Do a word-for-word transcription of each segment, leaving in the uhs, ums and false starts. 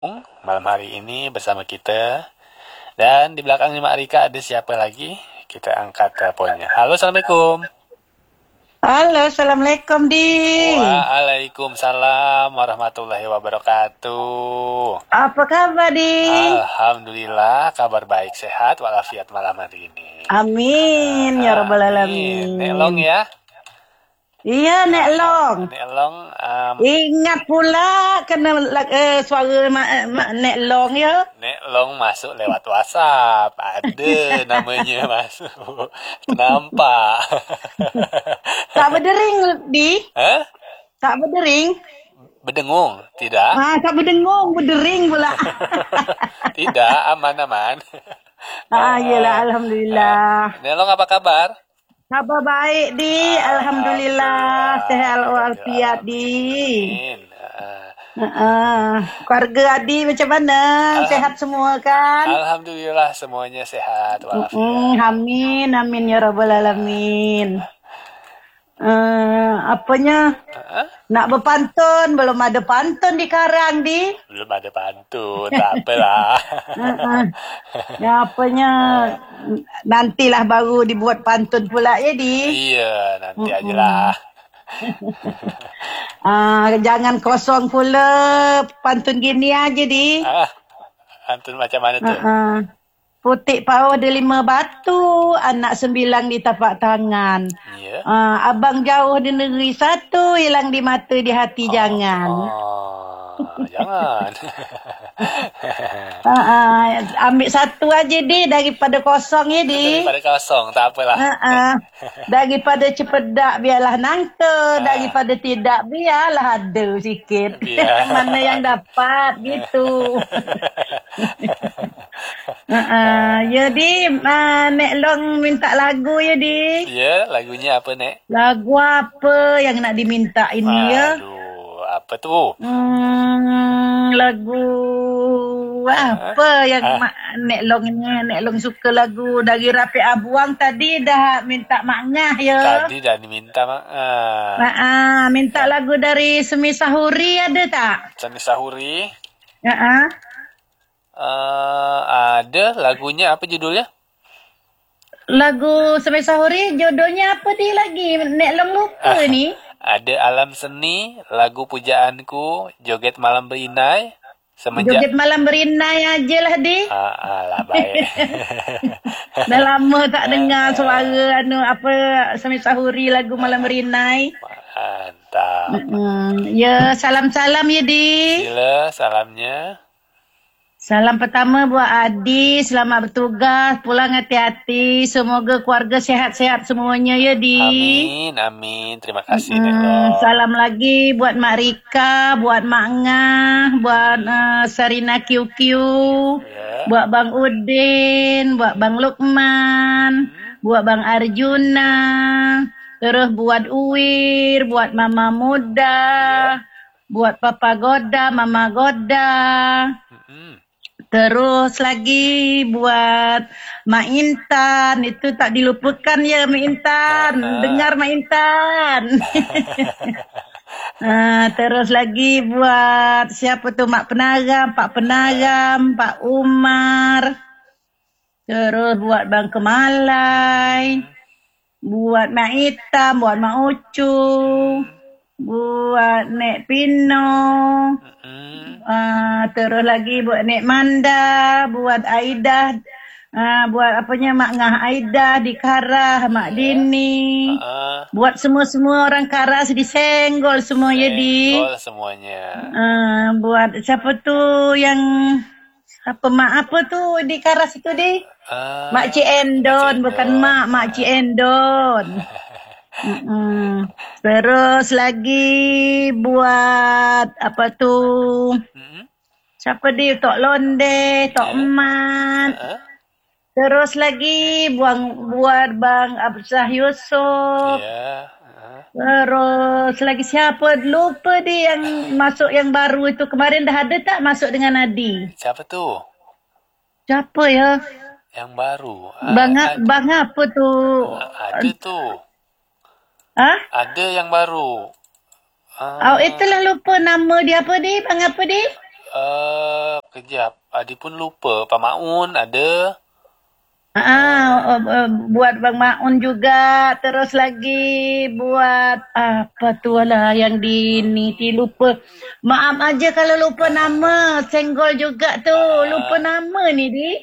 Malam hari ini bersama kita. Dan di belakang Mak Rika ada siapa lagi? Kita angkat teleponnya. Halo, Assalamualaikum. Halo, Assalamualaikum, Di. Waalaikumsalam warahmatullahi wabarakatuh. Apa kabar, Di? Alhamdulillah, kabar baik, sehat, walafiat malam hari ini. Amin, ya Rabbal Alamin. Nek Long ya? Iya, Nek Long. Nek Long, um, Ingat pula kena uh, suara ma, ma, Nek Long ya. Nek Long masuk lewat WhatsApp. Ada namanya masuk. Nampak. Tak berdering, Di. Hah? Tak berdering. Berdengung? Tidak. Ah, tak berdengung, berdering pula. Tidak, aman-aman. Ah, iyalah, Alhamdulillah. Nek Long apa kabar? Kabar baik, Di. Alhamdulillah. Sehat walafiat, Di. Amin. Uh, uh, keluarga Adi macam mana? Sehat semua kan? Alhamdulillah semuanya sehat walafiat. Mm, amin, amin ya Rabbal Alamin. Uh, apanya? Uh-huh. Nak berpantun, belum ada pantun di Karang, Di. Belum ada pantun, tak apalah. uh-uh. Ya apanya? Nantilah baru dibuat pantun pula ya, Di. Iya, nanti uh-uh. ajalah. Ah, jangan kosong pula pantun gini aja, Di. Ah, pantun macam mana tu? Uh-uh. Putik pau ada lima batu, anak sembilan di tapak tangan. Yeah. Uh, abang jauh di negeri satu, hilang di mata di hati oh, jangan. Oh, jangan. uh, uh, ambil satu aja, Di, daripada kosong ya, Di. Daripada kosong, tak apalah. Uh, uh, daripada cepedak biarlah nangka, uh. daripada tidak biarlah ada sikit. Yeah. Mana yang dapat gitu. uh, uh, ya, Di, uh, Nek Long minta lagu ya, Di. Ya, lagunya apa, Nek? Lagu apa yang nak diminta ini Aduh, ya? Aduh, apa tu? Hmm, lagu apa uh, yang uh. Mak, Nek Long ini, Nek Long suka lagu dari Rafiq Abuang tadi dah minta Mak Ngah ya. Tadi dah diminta Mak Ngah. Nah, uh, minta uh. lagu dari Semi Sahuri ada tak? Semi Sahuri? Ya, uh. Uh, ada lagunya apa judulnya? Lagu Semi Sahuri jodohnya apa dia lagi? Nek Long lupa uh, ni. Ada Alam Seni, lagu pujaanku, Joget Malam Berinai. Semenjak... Joget Malam Berinai aja lah, Di. Ah, alah baik. Dah lama tak dengar suara anu apa Semi Sahuri lagu Malam Berinai. Mantap. Mm-hmm. Ya, salam-salam ya, Di. Sila salamnya. Salam pertama buat Adi, selamat bertugas, pulang hati-hati, semoga keluarga sehat-sehat semuanya ya, Di. Amin, amin, terima kasih. Hmm, salam lagi buat Mak Rika, buat Mak Ngah, buat uh, Sarina Q Q, yeah. buat Bang Udin, buat Bang Lukman, hmm. buat Bang Arjuna, terus buat Uwir, buat Mama Muda, yeah. buat Papa Goda, Mama Goda. Hmm. Terus lagi buat Mak Intan, itu tak dilupakan ya Mak Intan, uh, dengar Mak Intan. uh, terus lagi buat siapa tu Mak Penagam, Pak Penagam, Pak Umar. Terus buat Bang Kemalai, buat Mak Itam, buat Mak Ucu, buat Nek Pino. Uh, terus lagi buat Nek Manda, buat Aidah, uh, buat apanya Mak Ngah Aidah di Karah, Mak yeah. Dini, uh-uh. buat semua-semua orang Karah di Senggol semua ya, Di. Senggol semuanya. Uh, buat siapa tu yang apa Mak apa tu di Karah situ, Di? Uh, Mak Cik Endon, bukan Mak, Mak Cik Endon. Mm-mm. Terus lagi buat apa tu? Mm-hmm. Siapa dia? Tok Londe, Tok yeah. Emat. Uh-huh. Terus lagi buang buat Bang Absah Yusof. Yeah. Uh-huh. Terus lagi siapa? Lupa dia yang masuk yang baru itu kemarin dah ada tak masuk dengan Adi? Siapa tu? Siapa ya? Yang baru. Bang uh, Bang apa tu? Ada tu. Hah? Ada yang baru. Ah. Oh, itulah lupa nama dia apa, Di? Bang apa, Di? Uh, kejap. Adi pun lupa. Pak Maun ada. Ah, buat Bang Maun juga, terus lagi buat apa tu lah yang di ni ti lupa. Maaf aja kalau lupa nama, senggol juga tu, lupa nama ni di.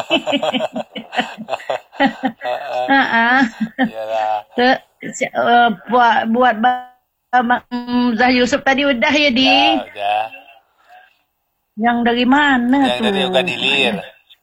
Ha ah. Yalah. buat buat Bang Zah Yusuf tadi udah ya di. Ya, udah. Yang dari mana yang tu? Yang dari Organilir.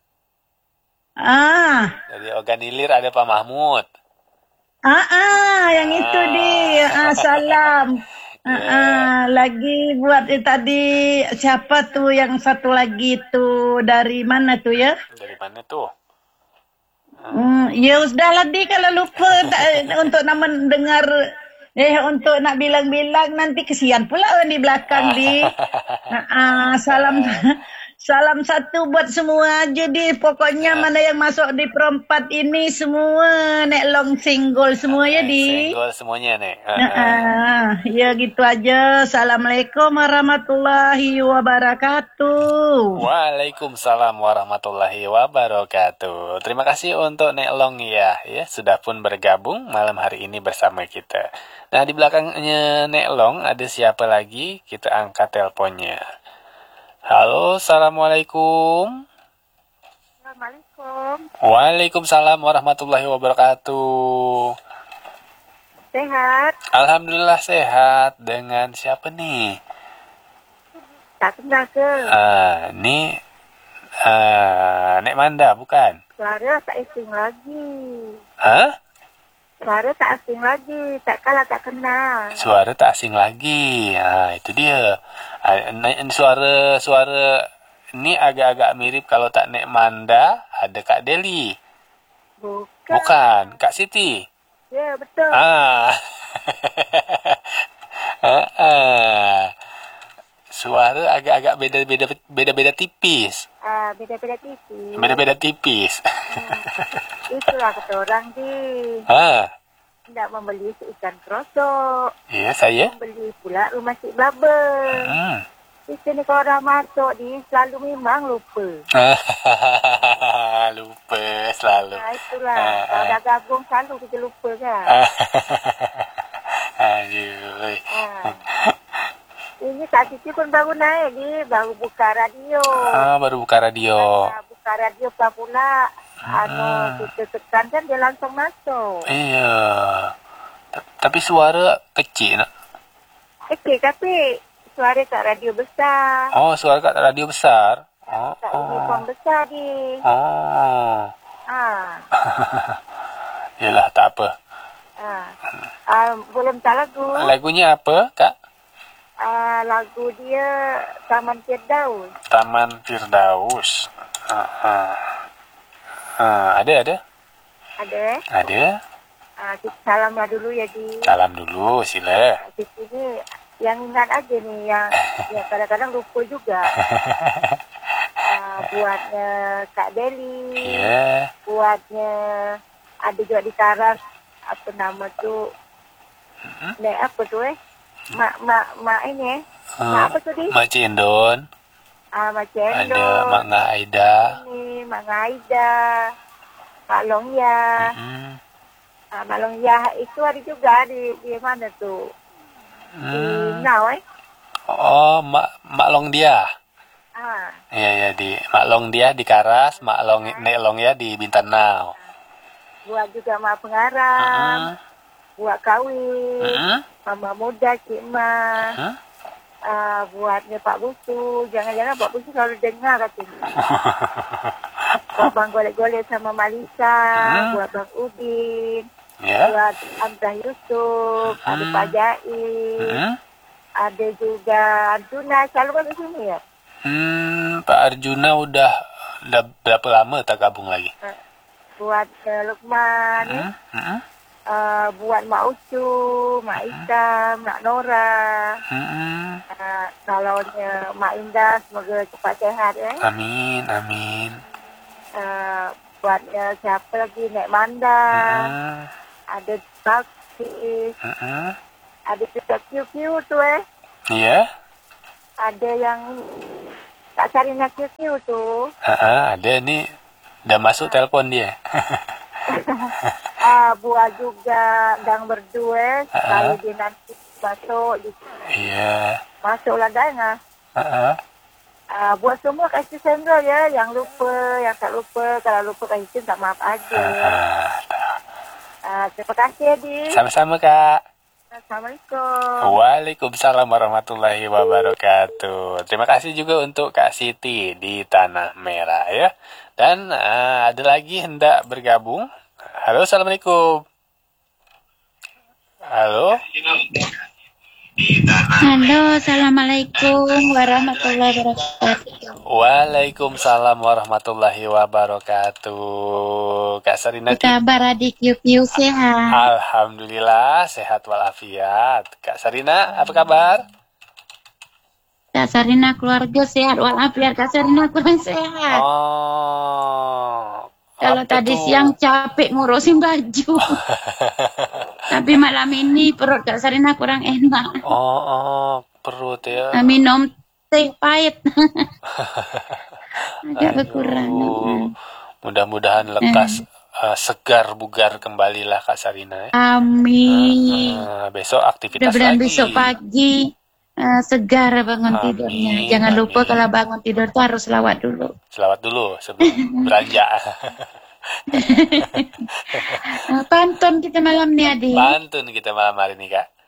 Ah. Dari Organilir ada Pak Mahmud. Ah, ah yang ah. itu di. Ah, salam. Yeah. Ah, ah, lagi buat eh, tadi siapa tu yang satu lagi tu dari mana tu ya? Dari mana tu? Hmm, ya sudah lah di kalau lupa tak, untuk nama dengar eh untuk nak bilang-bilang nanti kesian pula di belakang di. Ah, ah, salam. Salam satu buat semua aja di. Pokoknya ya. Mana yang masuk di perempat ini semua nek long single semua ya di. Single semuanya nek. Uh, uh, ya gitu aja. Assalamualaikum warahmatullahi wabarakatuh. Waalaikumsalam warahmatullahi wabarakatuh. Terima kasih untuk Nek Long ya, ya sudah pun bergabung malam hari ini bersama kita. Nah di belakangnya Nek Long ada siapa lagi? Kita angkat teleponnya. Halo, assalamualaikum. Assalamualaikum. Waalaikumsalam warahmatullahi wabarakatuh. Sehat? Alhamdulillah sehat. Dengan siapa nih? Tak kenal ke? Ah, ni ah, Nek Manda bukan? Suara tak asing lagi. Hah? Suara tak asing lagi. Tak kalah tak kenal. Suara tak asing lagi. Ah, itu dia. Ah, suara suara ni agak-agak mirip kalau tak Nek Manda ada Kak Deli. Bukan. Bukan, Kak Siti. Ya, betul. Ah. ah, ah. Suara agak-agak beda-beda beda-beda tipis. Ah, beda-beda tipis. Beda-beda tipis. Hmm. Itulah kata orang di. Ha. Tidak membeli ikan krosok. Ya, saya. Membeli pula rumah Cik Blabber. Hmm. Di sini kalau orang masuk di selalu memang lupa. Lupa selalu. Nah, itulah. Kalau dah gabung selalu kita lupa kan. Aduh. Ah. Ini Kak Siti pun baru naik ni, baru buka radio. Ah, baru buka radio. Nah, buka radio pula pula. Anu kita tekan kan dia langsung masuk. Iya. Tapi suara kecil nak. Kecil tapi suara kat radio besar. Oh, suara kat radio besar. Oh. Kat uniform besar ni. Oh. Ah. Yalah, tak apa. Ah. Ah, boleh minta lagu. Lagunya apa, Kak? Ah, lagu dia Taman Firdaus. Taman Firdaus. Ah, ah. Ah, ada ada. Ada. Ada. Ah, kita salamlah dulu ya di. Salam dulu, sila. Di sini yang ingat aja nih yang ya kadang-kadang lupa juga. Ah, buatnya Kak Deli. Iya. Yeah. Buatnya ada juga di Taras apa nama tu? Mm-hmm. Nek apa tu eh? Mak mak mak ini eh. Uh, mak apa tu di? Mak Cendon. Ah, Mak Cendon. Ada Mak Nga Aida. Ini Mak Nga Aida. Mak Long Ya. Mm-hmm. Ah, Mak Long Ya itu ada juga di di mana tu? Hmm. Di Nau eh. Oh, Mak Mak Long Dia. Ah. Iya ya di Mak Long Dia di Karas, Mak Long ah. Nek Long Ya di Bintan Nau. Buat juga Mak Pengarang. Uh-huh. Buat kawin. Uh-huh. Mama muda Cik Ma. Uh-huh. Uh, buatnya Pak Busu. Jangan-jangan Pak Busu selalu dengar katanya. Buat Bang Golek-Golek sama Malisa. Uh-huh. Buat Bang Udin. Yeah. Buat Amzah Yusuf. Uh-huh. Ada Pak Jain. Uh-huh. Ada juga Arjuna. Selalu kan di sini ya? Hmm, Pak Arjuna udah, udah berapa lama tak gabung lagi? Uh, buat uh, Lukman. Uh-huh. Uh-huh. Uh, buat Mak Ucu, Mak Isam, Mak Nora. Hmm. Uh, calonnya Mak Indah, semoga cepat sehat ya. Amin, amin. Uh, buat uh, siapa lagi, Nek Manda. Hmm. Ada Bakti. Hmm. Ada juga Q Q tu eh. Iya. Yeah. Ada yang Kak Sarina Q Q tuh. Uh-uh, ada nih. Udah masuk telepon dia. uh, buat juga gang berdua. Uh-uh. Kalau dia nanti masuk. Di... Iya. Masuklah Dana. Uh-uh. Uh, buat semua kasih sendal ya. Yang lupa, yang tak lupa. Kalau lupa kasih tak maaf aja. Uh-uh. Uh, terima kasih Adi. Sama-sama Kak. Assalamualaikum. Waalaikumsalam warahmatullahi wabarakatuh. Terima kasih juga untuk Kak Siti di Tanah Merah ya. Dan uh, ada lagi hendak bergabung. Halo, Assalamualaikum. Halo. Halo, Assalamualaikum warahmatullahi wabarakatuh. Waalaikumsalam warahmatullahi wabarakatuh. Kak Sarina, apa kabar adik Yupiu, sehat? Alhamdulillah sehat walafiat. Kak Sarina, apa kabar? Kak Sarina keluarga sehat walafiat. Kak Sarina kurang sehat. Oh. Kalau tadi tuh? Siang capek ngurusin baju. Tapi malam ini perut Kak Sarina kurang enak. Oh, oh perut ya. Minum teh pahit. Agak kekurangan. Mudah-mudahan lekas eh. uh, segar bugar kembalilah Kak Sarina. Ya. Amin. Uh, uh, besok aktivitas mudah-mudahan lagi. Besok pagi uh, segar bangun amin, tidurnya. Jangan amin. Lupa kalau bangun tidur tuh harus selawat dulu. Selawat dulu sebelum beranjak. Pantun kita malam nih Adi. Pantun kita malam hari ini Kak.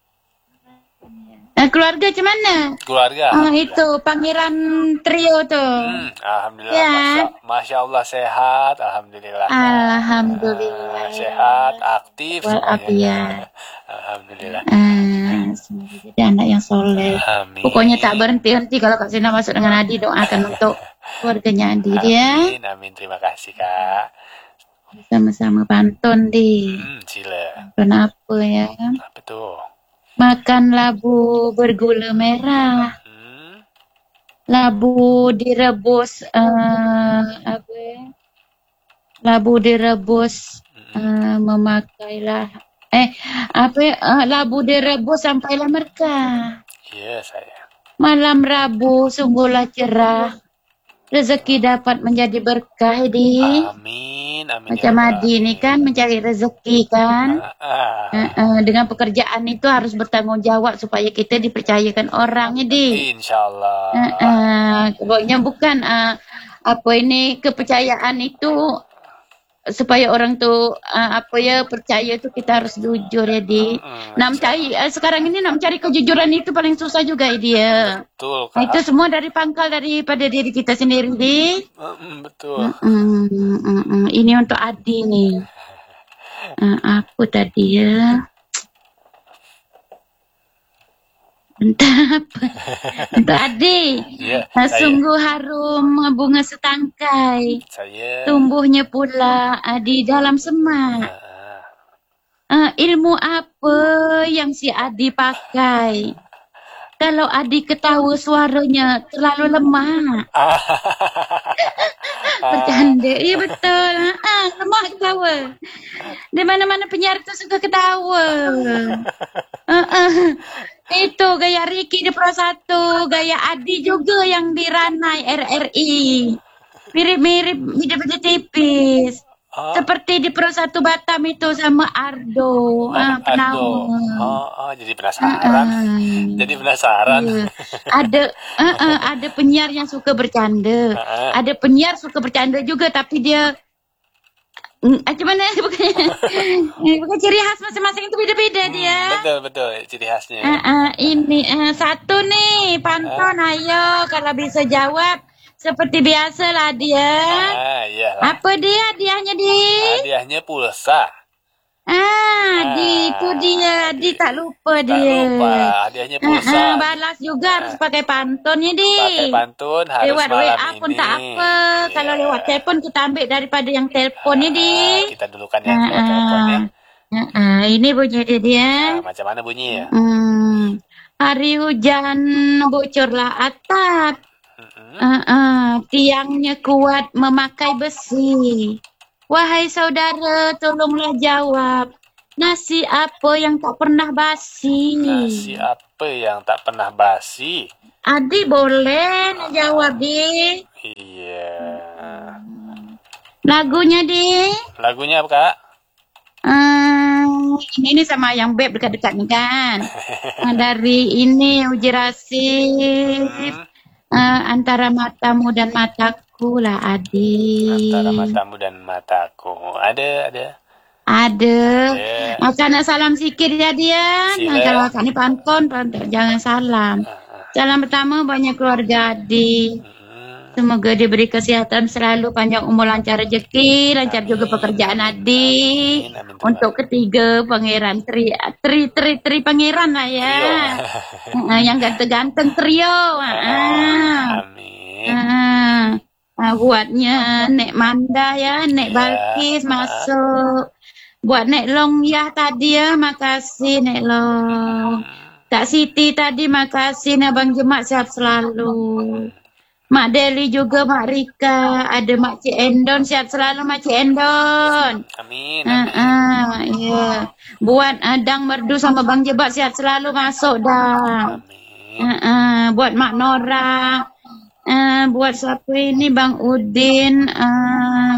Nah, keluarga gimana? Keluarga. Oh, itu Pangeran Trio tuh. Hmm, alhamdulillah. Ya. Masya, Masya Allah sehat. Alhamdulillah. Alhamdulillah. Uh, sehat, aktif. Walafiat. Alhamdulillah. Uh, semoga jadi anak yang soleh. Amin. Pokoknya tak berhenti-henti kalau Kak Sina masuk dengan Adi, doakan untuk keluarganya Adi ya. Amin, amin. Terima kasih Kak. Sama-sama pantun di. Hmm, sila. Pantun apa ya? Apa tuh? Makan labu bergula merah. Hmm. Labu direbus uh, apa? Labu direbus uh, memakailah eh apa uh, labu direbus sampailah merkah. Iya, saya. Malam Rabu sungguhlah cerah. Rezeki dapat menjadi berkah di. Amin, amin. Macam ya Adi ini kan mencari rezeki kan. Ah, ah. Uh, uh, dengan pekerjaan itu harus bertanggung jawab supaya kita dipercayakan orang di. Insyaallah. Uh, uh, pokoknya bukan uh, apa ini kepercayaan itu supaya orang tuh uh, apa ya percaya itu kita harus jujur ya di. Hmm, nak mencari uh, sekarang ini nak mencari kejujuran itu paling susah juga ya dia. Betul. Nah, itu semua dari pangkal daripada diri kita sendiri di. Hmm, betul. Mm, mm, mm, mm. Ini untuk Adi nih. Uh, aku tadi ya. Entah apa. Untuk Adi. Ya, nah, sungguh harum bunga setangkai. Saya. Tumbuhnya pula uh, di dalam semak. Uh, ilmu apa yang si Adi pakai? Kalau Adi ketawa suaranya terlalu lemah. Bercanda. Iya betul. Ah, lemah ketawa. Di mana-mana penyiar itu suka ketawa. Uh, uh. Itu gaya Ricky di Pro satu, gaya Adi juga yang di Ranai R R I. Mirip-mirip, beda-beda tipis. Oh. Seperti di Pro satu Batam itu sama Ardo. Ah, Ardo. Oh, oh, jadi penasaran. Uh, jadi penasaran. Iya. Ada uh, uh, ada penyiar yang suka bercanda. Uh, uh. Ada penyiar suka bercanda juga tapi dia macam mana bukan, bukan ciri khas masing-masing itu beda-beda hmm, dia. Betul betul ciri khasnya. Uh, uh, ini uh, satu nih pantun uh. Ayo kalau bisa jawab seperti biasa lah dia. Ah, iyalah. Apa dia hadiahnya di? Hadiahnya pulsa. Ah, ah, di itu dia, di tak lupa tak dia. Tak lupa, hadiahnya pulsa. Ah, ah, balas juga ah. harus pakai pantunnya di. Pakai pantun harus lewat malam W A pun ini. tak apa. Yeah. Kalau lewat telepon kita ambil daripada yang teleponnya ah, di. Kita dulukan yang ah, lewat teleponnya. Ah, ah, ini bunyi dia. dia. Ah, macam mana bunyi ya? Hmm, hari hujan bocorlah atap. Uh, uh, tiangnya kuat memakai besi. Wahai saudara, tolonglah jawab. Nasi apa yang tak pernah basi? Nasi apa yang tak pernah basi? Adi boleh nak jawab, Di. Iya. Lagunya, Di. Lagunya apa, Kak? Hmm, ini, ini sama yang Beb dekat-dekat ni kan. Dari ini Uji Rasif. Hmm. Uh, antara matamu dan mataku lah, Adi. Antara matamu dan mataku. Ada, ada. Ada. Maka nak salam sikit ya dia. Nah, kalau akak ni pantun, pantun, jangan salam. Salam pertama banyak keluarga Adi. Semoga diberi kesehatan selalu, panjang umur, lancar rezeki, lancar juga pekerjaan Adi. Amin, amin, untuk ketiga pangeran tri tri tri tri pangeran lah ya. Nah, yang ganteng-ganteng trio. Ah. Amin. Ah. Ah, buatnya Nek Manda ya, Nek ya. Balkis masuk. Buat Nek Long ya tadi ya, makasih Nek Long. Kak Siti tadi makasih, Abang Jemak sehat selalu. Mak Deli juga, Mak Rika, ada Mak Cik Endon, sehat selalu Mak Cik Endon. Amin. amin. Uh, uh, yeah. Buat Adang Merdu sama Bang Jebak sehat selalu, masuk dah. Amin. Uh, uh, buat Mak Nora, uh, buat siapa ini Bang Udin, uh,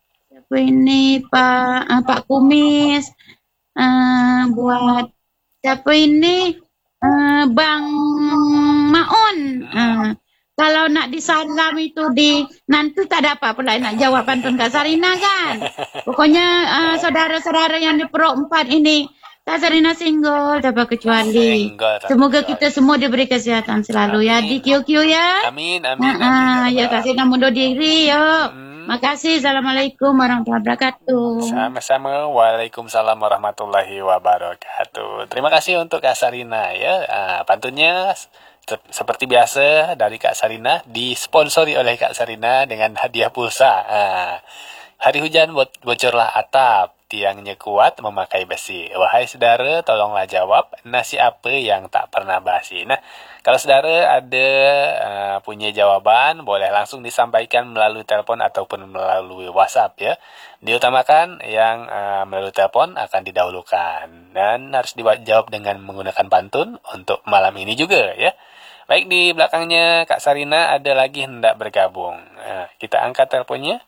ini Pak uh, Pak Kumis, uh, buat siapa ini uh, Bang Maun. Uh, kalau nak disalam itu di nanti tak dapat pula nak jawab pantun Kak Sarina kan. Pokoknya uh, saudara-saudara yang di Pro empat ini Kak Sarina single tanpa kecuali. Single, semoga kecuali. Kita semua diberi kesehatan selalu. Amin. Ya di Q Q ya. Amin amin. Uh, uh, amin ya Kak Sarina mundur diri yuk. Hmm. Makasih. Assalamualaikum warahmatullahi wabarakatuh. Sama-sama. Waalaikumsalam warahmatullahi wabarakatuh. Terima kasih untuk Kak Sarina ya. Uh, pantunnya seperti biasa dari Kak Sarina, disponsori oleh Kak Sarina dengan hadiah pulsa. Uh, hari hujan bocorlah atap, tiangnya kuat memakai besi. Wahai saudara, tolonglah jawab, nasi apa yang tak pernah basi? Nah, kalau saudara ada uh, punya jawaban, boleh langsung disampaikan melalui telepon ataupun melalui WhatsApp ya. Diutamakan yang uh, melalui telepon akan didahulukan dan harus dijawab dengan menggunakan pantun untuk malam ini juga ya. Baik, di belakangnya Kak Sarina ada lagi hendak bergabung. Nah, kita angkat teleponnya.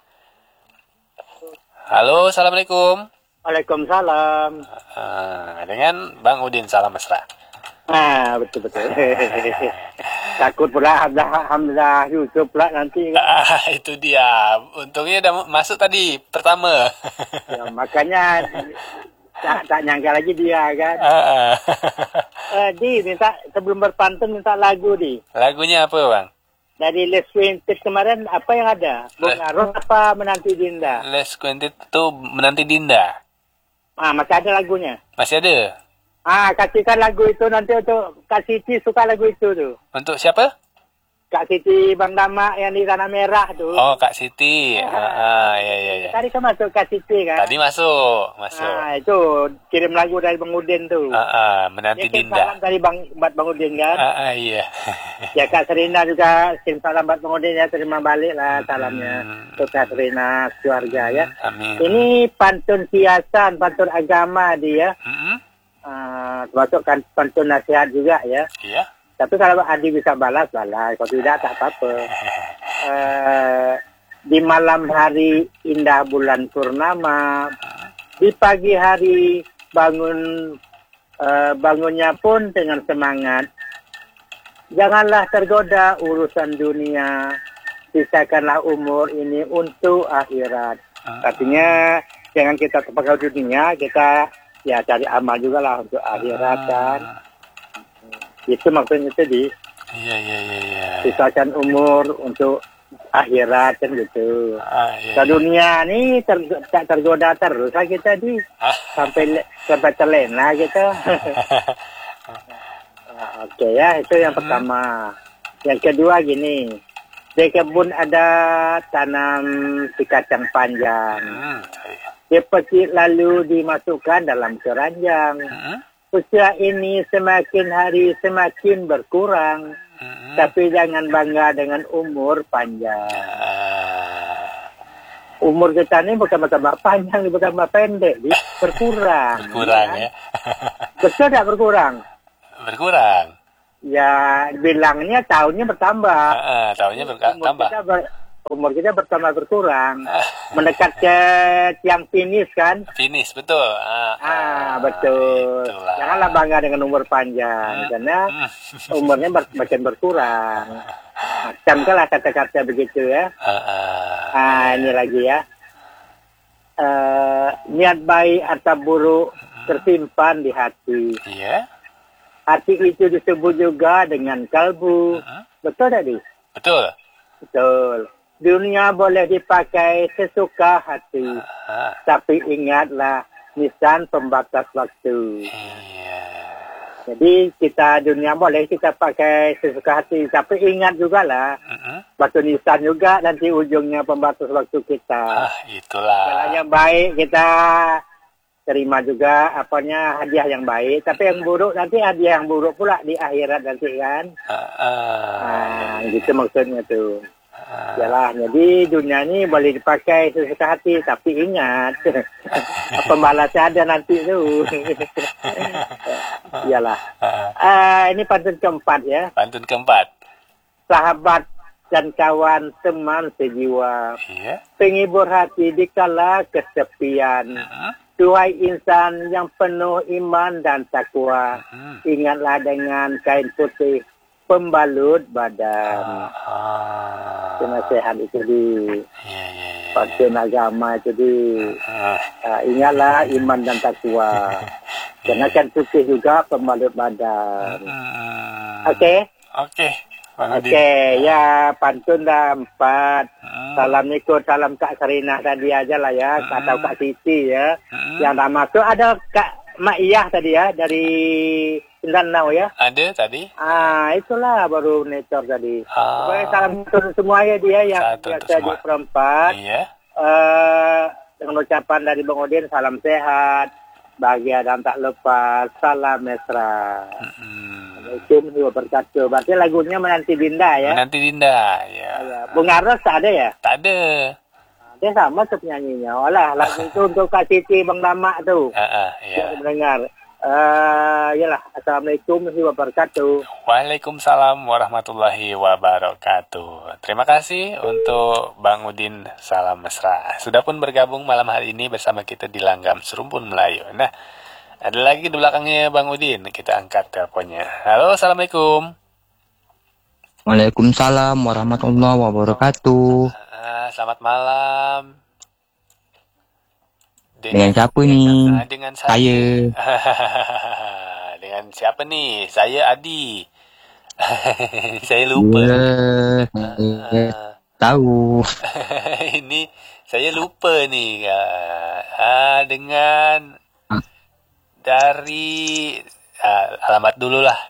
Halo, Assalamualaikum. Waalaikumsalam. Uh, dengan Bang Udin, salam mesra. Ah, betul-betul. Takut pula Hamzah, Hamzah Yusuf pula nanti. Ah, itu dia. Untungnya udah masuk tadi, pertama. Ya, makanya tak, tak nyangka lagi dia kan. Uh, uh, Di, minta sebelum berpantun minta lagu Di. Lagunya apa Bang? Dari Les Quintet kemarin apa yang ada? Bunga Ros apa Menanti Dinda? Les Quintet itu Menanti Dinda. Ah, masih ada lagunya? Masih ada. Ah, kasihkan lagu itu nanti untuk Kak Siti, suka lagu itu tuh. Untuk siapa? Kak Siti Bang Dama yang di Tanah Merah tuh. Oh, Kak Siti. Ah, ah, iya iya iya. Tadi kan masuk Kak Siti kan? Tadi masuk, masuk. Ah, itu kirim lagu dari Bang Udin tuh. Ah, ah, Menanti ya, Dinda. Salam dari Bang buat Bang Udin kan? Ah, ah iya. Ya Kak Serina juga kirim salam buat Bang Udin ya, terima balik lah salamnya hmm. untuk Kak Serina keluarga ya. Amin. Ini pantun hiasan, pantun agama dia. Hmm. Uh, termasuk kan pantun nasihat juga ya. Iya. Tapi kalau Adi bisa balas, balas. Kalau tidak, tak apa-apa. uh, di malam hari indah bulan purnama, di pagi hari bangun uh, bangunnya pun dengan semangat. Janganlah tergoda urusan dunia, sisakanlah umur ini untuk akhirat. Artinya, jangan kita terpakai dunia, kita ya cari amal juga lah untuk akhirat kan. Itu maksudnya tadi. Iya, iya, iya. iya. Sisakan umur untuk akhirat kan gitu. Ah, iya, Ke dunia ini ter, tak tergoda terus lah kita di. Ah. Sampai sampai terlena gitu. Nah, oke okay, ya, itu yang hmm. pertama. Yang kedua gini. Di kebun ada tanam si kacang panjang. Hmm. Dipetik lalu dimasukkan dalam keranjang. Hmm. Usia ini semakin hari semakin berkurang, mm-hmm. tapi jangan bangga dengan umur panjang. Uh. Umur kita ini bukan tambah panjang, bukan tambah pendek. berkurang. Berkurang ya. Betul tidak berkurang? Berkurang. Ya, bilangnya tahunnya bertambah. Uh, tahunnya bertambah. Umur kita, ber, umur kita bertambah berkurang. Mendekat ke tiang finish kan? Finish, betul. Uh, ah, betul. Itulah. Janganlah bangga dengan umur panjang. Hmm. Karena umurnya ber, makin berkurang. Macam lah kata-kata begitu ya. Uh, uh, ah, ini lagi ya. Uh, niat baik atau buruk tersimpan di hati. Iya. Yeah. Hati itu disebut juga dengan kalbu. Uh-huh. Betul tadi? Betul. Betul. Dunia boleh dipakai sesuka hati. Uh-huh. Tapi ingatlah, nisan pembatas waktu. Yeah. Jadi kita dunia boleh kita pakai sesuka hati. Tapi ingat juga lah, uh-huh. waktu nisan juga nanti ujungnya pembatas waktu kita. Ah, itulah. Kalau yang baik kita terima juga apanya hadiah yang baik, tapi yang buruk nanti hadiah yang buruk pula di akhirat nanti kan. Uh, uh, nah, gitu maksudnya tuh. Uh, Yalah, jadi dunia ini boleh dipakai sesuka hati, tapi ingat pembalasnya ada nanti tuh. Yalah. Uh, uh, ini pantun keempat ya. Pantun keempat. Sahabat dan kawan teman sejiwa, yeah. penghibur hati dikala kesepian. Uh-huh. Duhai insan yang penuh iman dan takwa, uh-huh. ingatlah dengan kain putih pembalut badan. Uh-huh. Itu nasihat itu di yeah, yeah, yeah. pantun agama itu di uh-huh. uh, ingatlah iman dan takwa. Karena kain putih juga pembalut badan. Uh-huh. Oke? Okay? Oke. Okay. Oke, okay, ya pantun dah empat. Hmm. Salam ikut, salam Kak Sarina tadi aja lah ya, hmm. atau Kak Siti ya. Hmm. Yang dah masuk ada Kak Mak Iyah tadi ya, dari Mindanao ya. Ada tadi. Ah, itulah baru netor tadi. Ah. Pokoknya salam ikut semua ya dia yang biasa di perempat. Iya. Uh, dengan ucapan dari Bang Udin, salam sehat, bahagia dan tak lepas, salam mesra. Hmm. Assalamualaikum wabarakatuh. Berarti lagunya Menanti Dinda ya? Menanti Dinda, ya. ya. Bung Aros tak ada ya? Tak ada. Dia sama tuh penyanyinya. Walah, lagu itu untuk Kak Siti Bang Lama tuh. Uh, uh, ya. Saya mendengar. Uh, yalah, Assalamualaikum warahmatullahi wabarakatuh. Waalaikumsalam warahmatullahi wabarakatuh. Terima kasih untuk Bang Udin Salam Mesra. Sudah pun bergabung malam hari ini bersama kita di Langgam Serumpun Melayu. Nah, ada lagi di belakangnya Bang Udin. Kita angkat teleponnya. Halo, Assalamualaikum. Waalaikumsalam warahmatullahi wabarakatuh. Uh, selamat malam. Dengan, dengan siapa nih? Uh, dengan saya. saya. Dengan siapa nih? Saya Adi. Saya lupa. Yeah, uh, tahu. Ini saya lupa nih. Uh, uh, dengan dari uh, alamat dulu lah.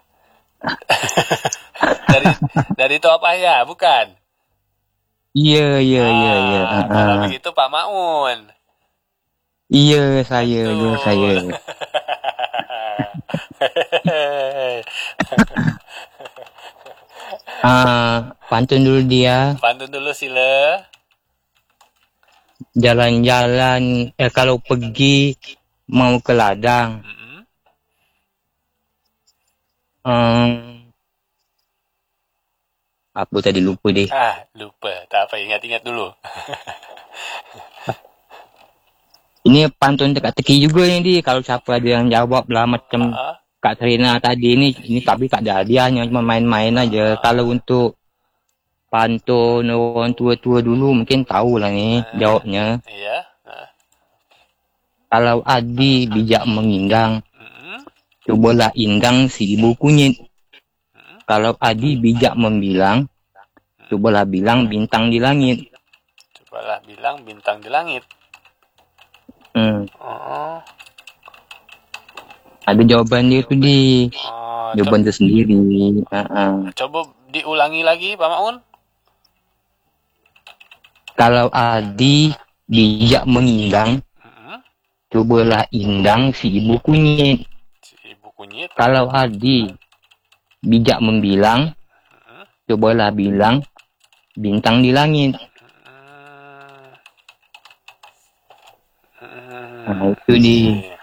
dari dari Top Ayah, bukan? Iya, iya, iya, iya. Kalau begitu Pak Maun. Iya, saya, iya, saya. Ah, pantun dulu dia. Pantun dulu sila. Jalan-jalan, eh kalau pergi mau ke ladang. Mm-hmm. um, apa tadi lupa deh. Ah, lupa. Tak apa, ingat-ingat dulu. Ini pantun teka-teki juga ini. Kalau siapa ada yang jawab lah macam uh-huh. Kak Sarina tadi ini, ini tapi tak ada hadiahnya, cuma main-main aja. Uh-huh. Kalau untuk pantun orang tua-tua dulu mungkin tahu lah nih uh-huh. jawabnya. Iya. Uh-huh. Kalau Adi bijak mengindang, uh-huh. cobalah indang si ibu kunyit. Uh-huh. Kalau Adi bijak membilang, uh-huh. cobalah bilang bintang di langit. Cobalah bilang bintang di langit. Hmm. Oh. Ada jawaban dia tu di oh, jawaban dia sendiri. Uh-uh. Coba diulangi lagi Pak Maun. Kalau Adi bijak mengindang, uh-huh. cobalah indang si ibu kunyit. Si ibu kunyit. Kalau Adi bijak membilang, uh-huh. cobalah bilang bintang di langit. Nah, itu di.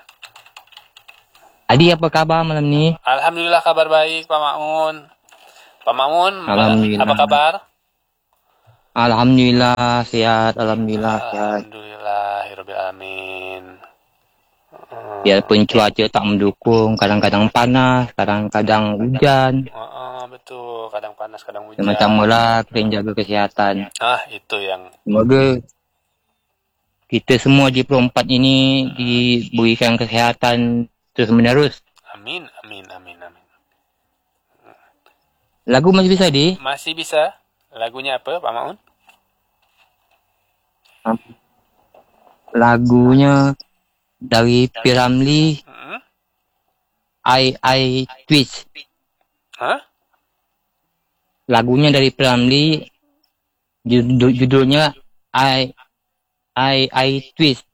Adi, apa kabar malam ni? Alhamdulillah kabar baik, Pak Ma'mun. Pak Ma'mun, apa kabar? Alhamdulillah sehat, alhamdulillah sehat. Alhamdulillahirabbil alamin. Biarpun cuaca tak mendukung, kadang-kadang panas, kadang-kadang hujan. Uh, uh, betul, kadang panas, kadang hujan. Macam mula kena jaga kesihatan. Ah, itu yang. Semoga kita semua di Pro empat ini diberikan kesihatan terus menerus. Amin, amin, amin, amin. Lagu masih bisa di? Masih bisa. Lagunya apa, Pak Ma'mun? Lagunya dari P. Ramlee, hmm? I I Twist. Hah? Lagunya dari P. Ramlee, judul, judulnya I I I Twist.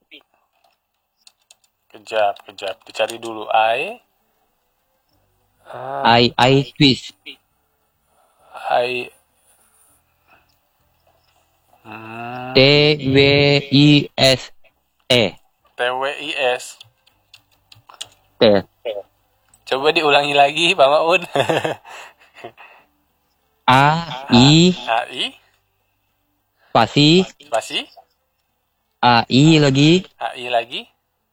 Kejap, kejap. Dicari dulu. I uh, I I Twist. I hmm. T W I S E. T W I S. T. Coba diulangi lagi, Pak Ma'mun. A I A I Spasi Spasi A I lagi A I lagi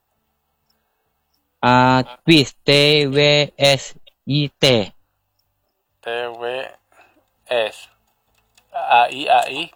A Twist T W S I T T W S A I A I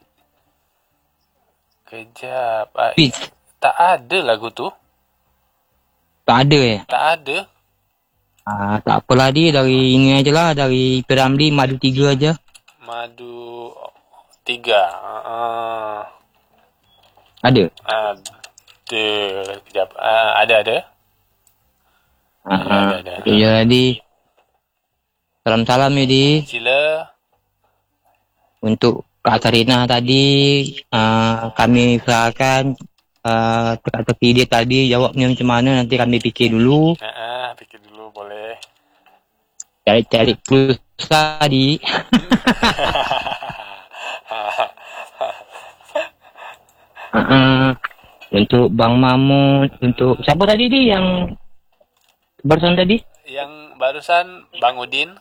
Kejap A I. Tak ada lagu tu. Tak ada ya? Tak ada. Ah, tak apalah dia, dari ini aja lah, dari P. Ramlee Madu tiga aja. Madu tiga. Uh, ada? Ada. Kejap. Uh, ada ada. Ah, ada, ada, ada. Okay, jadi salam-salam ya di. Sila. Untuk Kak Sarina tadi, uh, kami usahakan uh, teka-teki dia tadi jawabnya macam mana, nanti kami fikir dulu. Uh, uh, fikir dulu boleh. Cari-cari pulsa di. uh, untuk Bang Mamun, untuk siapa tadi di yang barusan tadi? Yang barusan Bang Udin.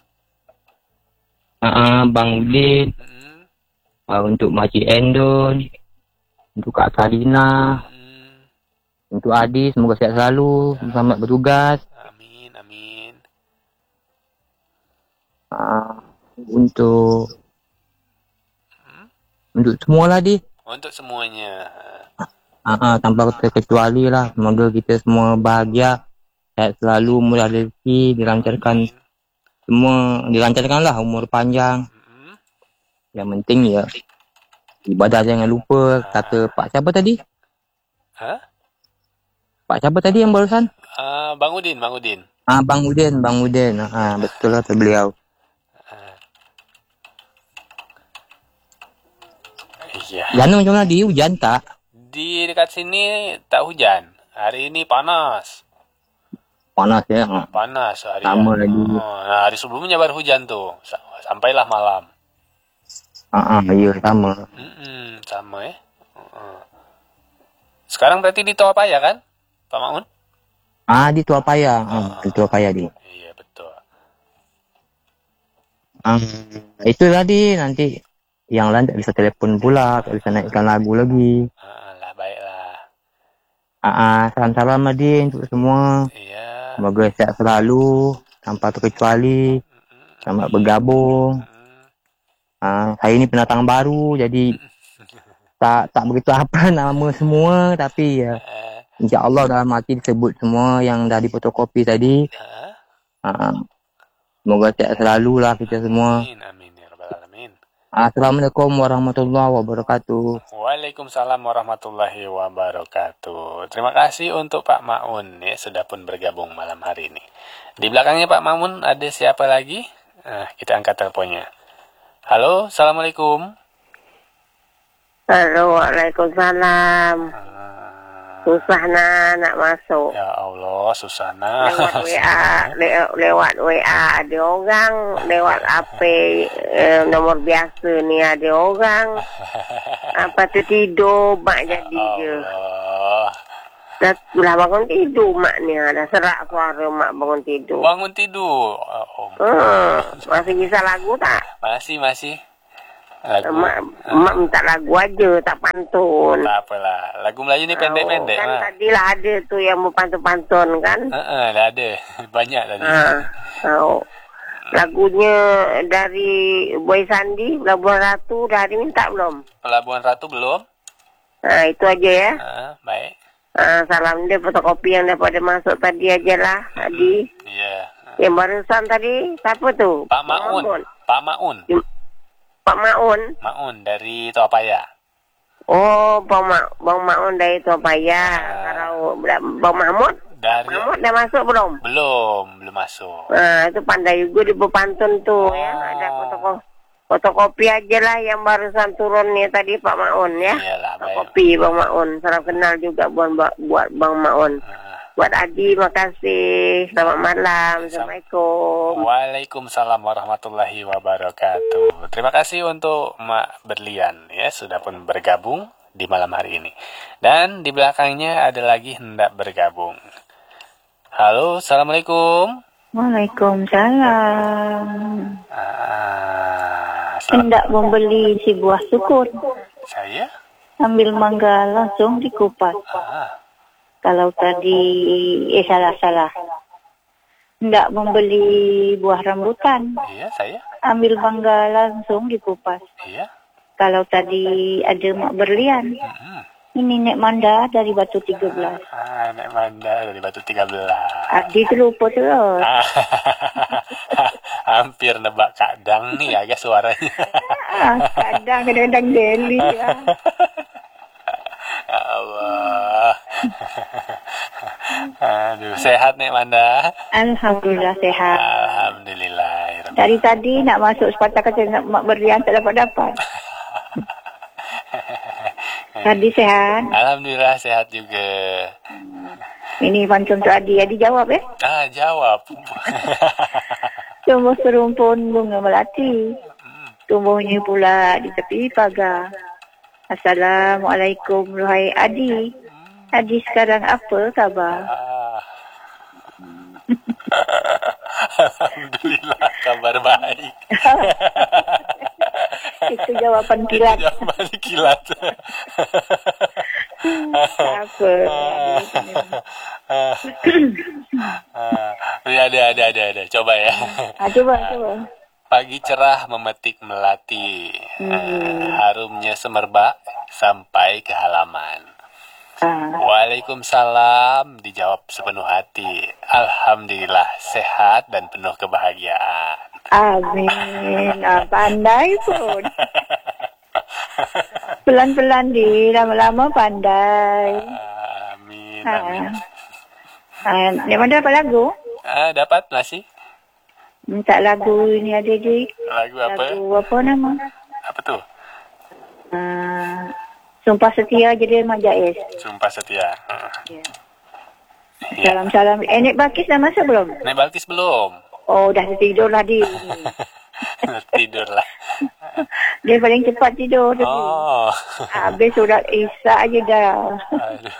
Uh, Bang Udin. Hmm. Uh, untuk Makcik Endon, untuk Kak Sarina, hmm. untuk Adi, semoga sehat selalu, selamat bertugas. Amin, amin. Uh, untuk hmm? untuk semua lah di. Untuk semuanya. Uh, uh, tanpa terkecuali lah, semoga kita semua bahagia, sehat selalu, murah rezeki, dilancarkan, amin. Semua dilancarkan lah, umur panjang. Yang penting ya ibadah jangan lupa. Kata Pak siapa tadi? Hah? Pak siapa tadi yang barusan? Uh, Bang Udin, Bang Udin. Ah, Bang Udin, Bang Udin. Ah, betul lah beliau. Uh. Iya. Jangan macam mana di hujan tak? Di dekat sini tak hujan. Hari ini panas. Panas ya? Panas hari. Sama lagi. Oh, nah, hari sebelumnya baru hujan tuh. Sampailah malam. Ah, uh, iya sama. Mm-mm, sama ya. Uh-uh. Sekarang berarti di Toapaya kan, Pak Ma'mun? Ah, di Toapaya. Uh, di Toapaya di. Iya betul. Ah, uh, itu tadi nanti yang lain tak bisa telepon pula, tak bisa naikkan lagu lagi. Ah, lah baiklah. Ah, uh, salam-salam Adi untuk semua. Iya. Semoga sehat selalu, tanpa terkecuali. Mm-mm. Selamat bergabung. Uh, saya ini pendatang baru, jadi tak tak begitu apa nama semua, tapi ya insya-Allah dalam hati disebut semua yang dah difotokopi tadi. Uh, semoga sehat selalu lah kita semua. Amin, amin ya rabbal alamin. Assalamualaikum warahmatullahi wabarakatuh. Waalaikumsalam warahmatullahi wabarakatuh. Terima kasih untuk Pak Ma'mun ya, sudah pun bergabung malam hari ini. Di belakangnya Pak Ma'mun ada siapa lagi? Nah, kita angkat teleponnya. Halo, assalamualaikum. Halo, waalaikumsalam. Ah. Susah nak nak masuk. Ya Allah, susah nak. Lewat W A, le- lewat W A ada orang, lewat H P eh, nomor biasa ni ada orang. Apa tu tidur, mak jadi je. Dah, dah bangun tidur mak ni. Dah serak suara mak bangun tidur. Bangun tidur. Oh, Om. Hmm, masih bisa lagu tak? Masih, masih. Lagu. Mak, mak minta lagu aja, tak pantun. Tak apalah. Lagu Melayu ni pendek-pendek. Kan ha. tadilah ada tu yang mau pantun-pantun kan? Uh-uh, dah ada. Banyak tadi. Ha. Oh. Lagunya dari Boy Sandi, Pelabuhan Ratu, dah ada minta belum? Pelabuhan Ratu belum? Ha, itu aja ya. Uh, baik. Ha, salam dia fotokopi yang daripada masuk tadi aja lah, Adi. Ya. Yang barusan tadi, siapa tu? Pak Maun. Pak Maun. Pak Maun. Maun dari Tua Paya. Oh, Bang Ma Bang Maun dari Tua Paya. Kalau Bang Mahmud, dari Mahmud dah masuk belum? Belum, belum masuk. Nah, itu pandai juga di berpantun tuh Oh. ya. Ada fotokopi. Fotokopi aja lah yang barusan turun nih tadi Pak Maun ya. Iyalah, baik. Fotokopi Bang Maun. Salam kenal juga buat buat Bang Maun. Uh, Buat Adi, makasih. Selamat malam. Assalamualaikum. Waalaikumsalam warahmatullahi wabarakatuh. Terima kasih untuk Mak Berlian ya sudah pun bergabung di malam hari ini. Dan di belakangnya ada lagi hendak bergabung. Halo, assalamualaikum. Waalaikumsalam. Ah, selamat- Hendak membeli si buah sukun. Saya? Ambil mangga langsung dikupas. Ah, Kalau tadi, eh salah-salah. Hendak membeli buah rambutan. iya saya. Ambil mangga langsung dikupas. Iya. Kalau tadi ada mak berlian. Mm-mm. Ini Nek Manda dari Batu tiga belas. Ah, Nek Manda dari Batu tiga belas. Adi terlupa terus. Ah, hampir nebak kadang nih agak suaranya. Ah, kadang kadang-kadang geli ya. Ya Allah. Aduh, sehat Nek Manda? Alhamdulillah sehat. Alhamdulillah. Dari tadi nak masuk sepatah kata nak mak berlian tak dapat-dapat. Tadi sehat. Alhamdulillah sehat juga. Ini pantun untuk Adi. Adi jawab eh. Ah, jawab. Tumbuh serumpun bunga melati. Tumbuhnya pula di tepi pagar. Assalamualaikum wahai Adi. Adi sekarang apa khabar? Ah. Alhamdulillah kabar baik. Itu jawaban kilat. Itu jawaban kilat. Apa? Ya, ada, ada, ada, ada. Coba ya. Ah, coba, coba. Pagi cerah memetik melati. Hmm. Harumnya semerbak sampai ke halaman. Ah. Waalaikumsalam, dijawab sepenuh hati. Alhamdulillah sehat dan penuh kebahagiaan. Amin. Ah, pandai pun. Pelan-pelan di, lama-lama pandai. Amin, Ha. amin. Ah, di mana dapat lagu? Ah, dapat masih? Minta lagu ini ada di. Lagu apa? Lagu apa nama? Apa tuh? Ah, Sumpah Setia jadi Mak Jais. Sumpah Setia. Ah. Ya. Ya. Salam-salam. Eh, Nek Balkis dah masuk belum? Nek Balkis belum? Oh, dah tidur lah di. Tidur lah. Dia paling cepat tidur tadi. Oh. Habis surat Isya aja dah. Aduh.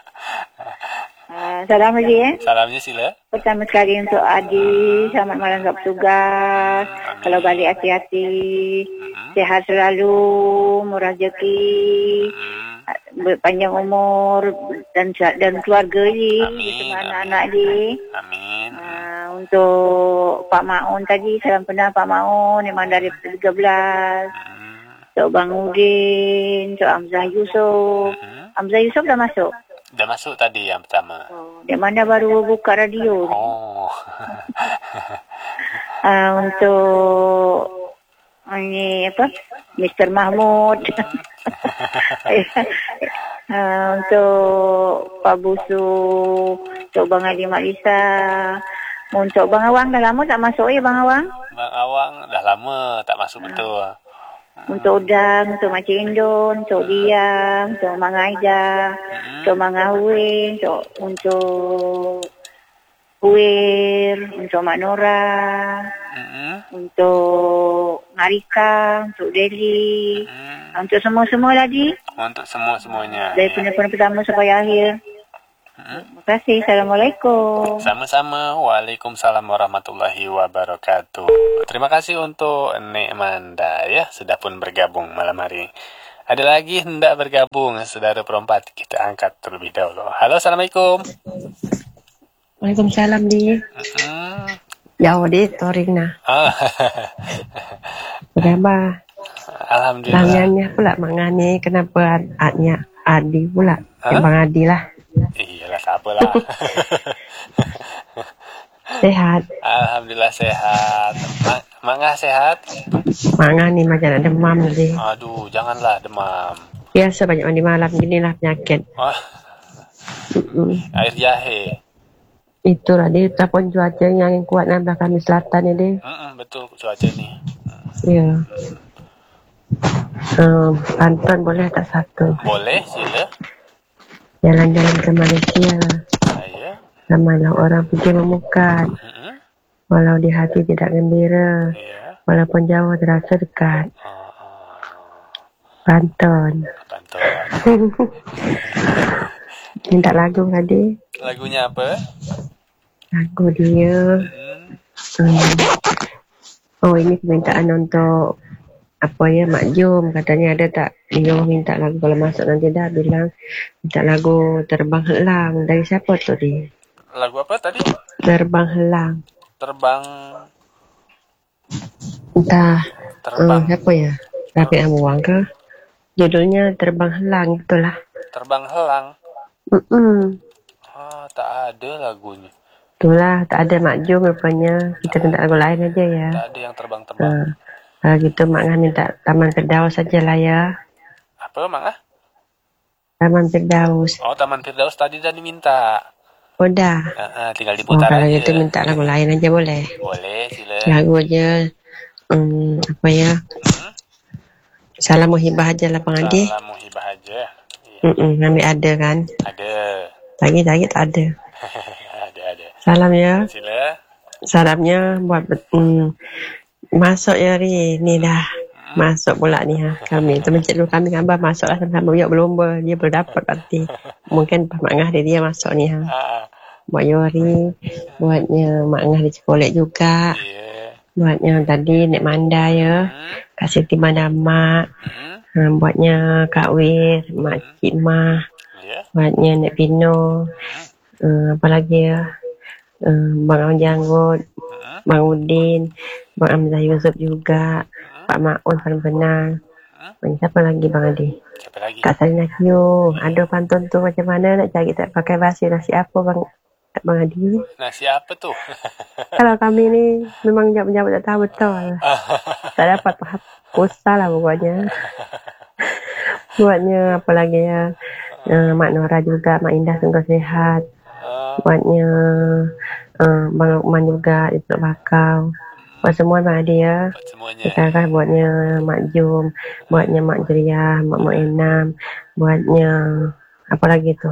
Ah, salam lagi eh. Salamnya sila. Pertama sekali untuk Adi, selamat malam untuk petugas. Amin. Kalau balik hati-hati, Hmm. sehat selalu, murah rezeki, Hmm. panjang umur dan dan keluarga ni, Amin, bersama amin. anak-anak ni. Amin. Ah, untuk Pak Maun tadi, salam kenal Pak Maun, memang dari tiga belas. Hmm. Untuk Bang Udin, untuk Hamzah Yusof. Hmm. Hamzah Yusof dah masuk. Udah masuk tadi yang pertama. Oh, di mana baru buka radio. Oh. Uh, untuk ini apa? Mister Mahmud. uh, untuk Pak Busu, untuk Bang Adi Marisa, untuk Bang Awang dah lama tak masuk ya Bang Awang? Bang Awang dah lama tak masuk betul. Untuk Udang, untuk Makcik Indon, untuk Dia, untuk Mang Aida, untuk Mang Awin, untuk untuk Kuir, untuk Mak Nora, Hmm. untuk Marika, untuk Deli, Hmm. untuk semua-semua tadi Untuk semua-semuanya. dari penerbangan pertama sampai akhir. Terima kasih. Assalamualaikum. Sama-sama. Waalaikumsalam warahmatullahi wabarakatuh. Terima kasih untuk Nek Manda ya, sudah pun bergabung malam hari. Ada lagi hendak bergabung, saudara perempat, kita angkat terlebih dahulu. Halo, Assalamualaikum. Waalaikumsalam di. Mm-hmm. Jauh di toring nah. Oh. Berapa? Alhamdulillah. Tangannya pula mangani, kenapa adnya Adi pula? Huh? Ya, Bang Adi lah. Iyalah, siapa lah. Sehat. Alhamdulillah sehat. Ma- Mangga sehat? Mangga nih macam ada demam tadi. Aduh, janganlah demam. Biasa banyak mandi malam gini lah penyakit. Oh. Air jahe. Itulah dia tapon cuaca yang kuat nah belakang selatan ini. Mm-mm, betul cuaca nih. Iya. Um, Anton boleh tak satu? Boleh, sila. Jalan-jalan ke Malaysia. Ayo. Sama lah orang pergi memukat. Mm-hmm. Walau di hati tidak gembira. Yeah. Walaupun jauh terasa dekat. Oh, oh. Panton. Panton. Minta lagu tadi. Lagunya apa? Lagu dia. Mm-hmm. Hmm. Oh, ini permintaan untuk apa ya, Mak Jom katanya ada tak dia minta lagu kalau masuk nanti dah bilang minta lagu Terbang Helang dari siapa tu dia? Lagu apa tadi? Terbang Helang. Terbang. Entah. Terbang. Uh, siapa ya? Rapi Ambuang ke? Judulnya Terbang Helang itulah. Terbang Helang. Mm-mm. Ah, tak ada lagunya. Itulah tak ada Mak Jom rupanya. Kita minta lagu lain aja ya. Tak ada yang terbang-terbang. Uh. Kalau gitu Mak Ngah minta Taman Firdaus sajalah ya. Apa Mak Ngah? Taman Firdaus. Oh, Taman Firdaus tadi dah diminta. Oh dah. Uh, uh, tinggal diputar oh, kalau aja. Kalau gitu minta lagu lain aja boleh? Boleh, sila. Lagu aja. Um, apa ya? Hmm? Salam Muhibah aja lah Bang Adi. Salam Muhibah aja. Iya. Ambil ada kan? Ada. Lagi-lagi tak ada. ada, ada. Salam ya. Sila. Salamnya buat um, masuk ya Ri, ni dah hmm. masuk pula ni ha. Kami tu mencik dulu kami gambar masuk lah sama-sama yuk berlomba. Dia belum dapat berarti. Mungkin Pak Mak Ngah dia, dia masuk ni ha. Buat Yori, buatnya Mak Ngah di Cikolek juga. Yeah. Buatnya tadi Nek Manda ya. Hmm. Kak Siti Madama. Hmm. Ha, buatnya Kak Wir, Mak hmm. Cik Mah. Yeah. Buatnya Nek Pino. Hmm. Uh, apa lagi ya? Uh, Bang Janggut. Hmm. Bang Udin. Bang Amzah Yusuf juga. Hmm. Pak Ma'un paling benar. Hmm. Siapa lagi Bang Adi? Siapa lagi? Kak Salina Kyo. Hmm. Ada pantun tu macam mana nak cari tak pakai basi nasi apa Bang Bang Adi? Nasi apa tu? Kalau kami ni memang jawab-jawab tak tahu betul. Tak dapat faham. Pusat lah pokoknya. Buatnya apa lagi ya? Uh, Mak Nora juga. Mak Indah sungguh sehat. Buatnya uh, Bang Lukman juga. Itu bakau. Buat semua Mak Adi ya. Sekarang buatnya Mak Jom. Buatnya Mak Jeriah. Mak Mak Enam. Buatnya apa lagi tu?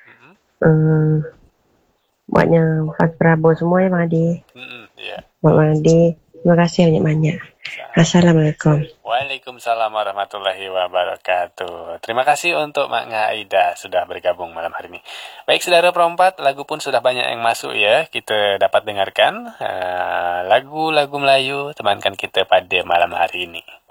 Uh, buatnya Fas Prabowo semua ya Bang Adi. Mm-hmm, yeah. Buat Bang Adi. Terima kasih banyak-banyak. Assalamualaikum. Waalaikumsalam warahmatullahi wabarakatuh. Terima kasih untuk Mak Ngah Aida sudah bergabung malam hari ini. Baik saudara perempat, lagu pun sudah banyak yang masuk ya. Kita dapat dengarkan uh, lagu-lagu Melayu temankan kita pada malam hari ini.